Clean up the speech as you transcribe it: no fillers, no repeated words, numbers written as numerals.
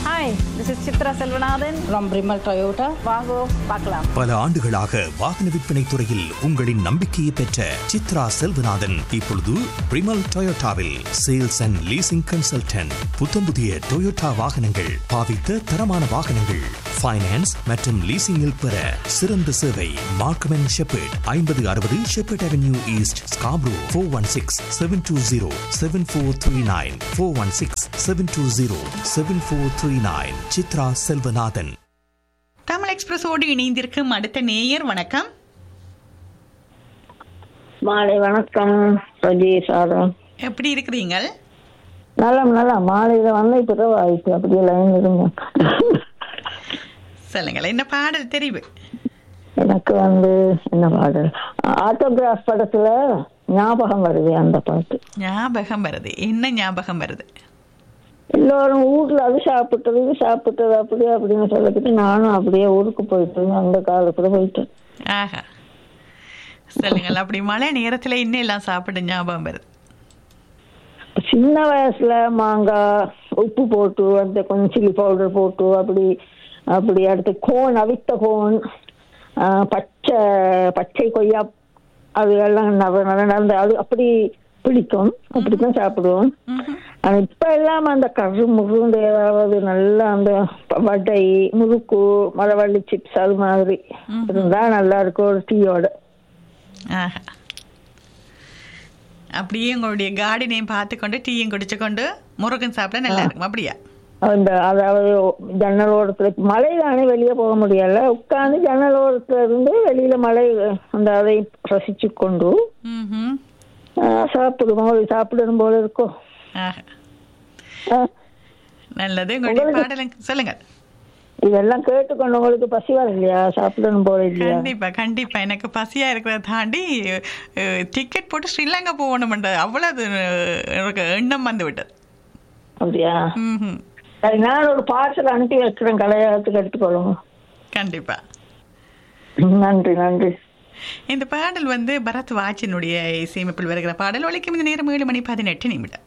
Hi, this is Chitra Selvanathan from Brimal Toyota. வாங்கோ பார்க்கலாம். பல ஆண்டுகளாக வாகன விற்பனை துறையில் உங்களின் நம்பிக்கையை பெற்ற சித்ரா செல்வநாதன் இப்பொழுது பிரிமல் டொயோட்டாவில் sales and leasing consultant. புத்தம்புதிய Toyota வாகனங்கள், பாவித்த தரமான வாகனங்கள், ஃபைனான்ஸ் மற்றும் லீசிங்கில் பெற சிறந்த சேவை. Markham and shepherd 5060 shepherd avenue east, Scarborough. 416-720-7439 416-720-7439. Chitra Selvanathan. Tamil எக்ஸ்பிரஸோடு இணைந்திருக்கும் அடுத்த நேயர். வணக்கம். மாலை வணக்கம் ரஜேஷாரம். எப்படி இருக்கிறீங்க? நல்லா மாலையில வந்து இப்பதான் வாய்ப்பு அப்படியே லைன் இருங்க. சொல்லுங்கள், என்ன பாடல் தெரிவு? எனக்கு வந்து என்ன பாடல், ஆட்டோகிராஃப் படத்துல ஞாபகம் வருது. அந்த பாட்டு ஞாபகம் வருது. என்ன ஞாபகம் வருது? எல்லாரும் ஊர்ல அது சாப்பிட்டது இது சாப்பிட்டது அப்படியே அப்படின்னு சொல்லிட்டு நானும் அப்படியே ஊருக்கு போயிட்டு அந்த காலத்துல போயிட்டேன். ஆஹா, சொல்லுங்கள். அப்படி மழை நேரத்துல இன்னும் எல்லாம் சாப்பிட்டு ஞாபகம் வருது? சின்ன வயசுல மாங்காய் உப்பு போட்டு அந்த கொஞ்சம் சில்லி பவுடர் போட்டு அப்படி அடுத்து கோன், அவித்த கோன், பச்சை கொய்யா, அது எல்லாம் நடந்த அது அப்படி பிடிக்கும். அப்படித்தான் சாப்பிடுவோம். ஆனா இப்ப எல்லாம் அந்த கரு முருண்டு ஏதாவது நல்லா அந்த வடை, முறுக்கு, மரவள்ளி சிப்ஸ் அது மாதிரி இருந்தா நல்லா இருக்கும் ஒரு டீயோட. அப்படியே உங்களுடைய கார்டனையும் பார்த்துக்கொண்டு டீயும் குடிச்சு கொண்டு முருகன் சாப்பிட நல்லா இருக்கும். அப்படியா? அந்த அதாவது ஜன்னல் ஓரத்துல மழை தானே வெளியே போக முடியல, உட்காந்து ஜன்னல் ஓரத்துல இருந்து வெளியில மழை அந்த அதை ரசிச்சு கொண்டு சாப்பிடும் போல இருக்கும். நல்லது. உங்களுடைய பாடல் சொல்லுங்க. இதெல்லாம் கேட்டுக்கொண்டு உங்களுக்கு பசி வர இல்லையா? சாப்பிடணும் போல இல்லையா? கண்டிப்பா கண்டிப்பா. எனக்கு பசியா இருக்கிறத தாண்டி டிக்கெட் போட்டு ஸ்ரீலங்கா போகணும், அவ்வளவு எனக்கு எண்ணம் வந்து விட்டது. அப்படியா? சரி, நான் ஒரு பார்சல் அனுப்பி வைக்கிறேன், கலையாளத்துக்கு எடுத்துக்கொள்ளுங்க. கண்டிப்பா. நன்றி நன்றி. இந்த பாடல் வந்து பரத் வாச்சினுடைய இசையமைப்பில் வருகிற பாடல். ஒலிக்கும் இந்த நேரம் 7:18.